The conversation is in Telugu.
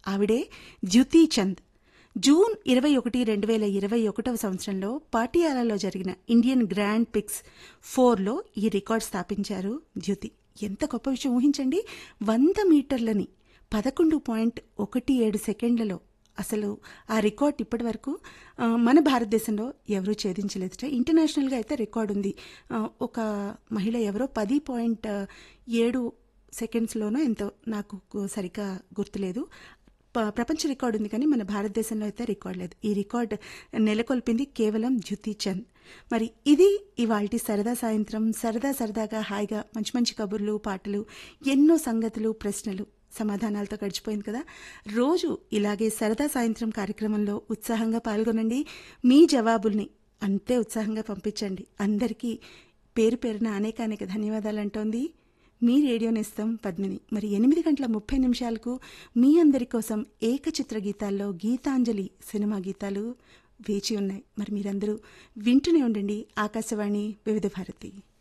ఆవిడే జ్యుతి చంద్. జూన్ 21, 2021 సంవత్సరంలో పాటియాలాలో జరిగిన ఇండియన్ గ్రాండ్ పిక్స్ 4లో ఈ రికార్డ్ స్థాపించారు జ్యుతి. ఎంత గొప్ప విషయం ఊహించండి. 100 మీటర్లని 11.17 సెకండ్లలో. అసలు ఆ రికార్డ్ ఇప్పటి వరకు మన భారతదేశంలో ఎవరూ ఛేదించలేదుట. ఇంటర్నేషనల్గా అయితే రికార్డు ఉంది. ఒక మహిళ ఎవరో 10.7 సెకండ్స్లోనో ఎంతో, నాకు సరిగ్గా గుర్తులేదు. ప్రపంచ రికార్డు ఉంది కానీ మన భారతదేశంలో అయితే రికార్డు లేదు. ఈ రికార్డు నెలకొల్పింది కేవలం జ్యుతి చంద్. మరి ఇది ఇవాల్టి సరదా సాయంత్రం. సరదాగా హాయిగా మంచి మంచి కబుర్లు, పాటలు, ఎన్నో సంగతులు, ప్రశ్నలు, సమాధానాలతో గడిచిపోయింది కదా. రోజు ఇలాగే సరదా సాయంత్రం కార్యక్రమంలో ఉత్సాహంగా పాల్గొనండి. మీ జవాబుల్ని అంతే ఉత్సాహంగా పంపించండి. అందరికీ పేరు పేరున అనేక ధన్యవాదాలు అంటోంది మీ రేడియో నేస్తం పద్మిని. మరి 8:30 మీ అందరి కోసం ఏకచిత్ర గీతాల్లో గీతాంజలి సినిమా గీతాలు వేచి ఉన్నాయి. మరి మీరందరూ వింటూనే ఉండండి ఆకాశవాణి వివిధ భారతి.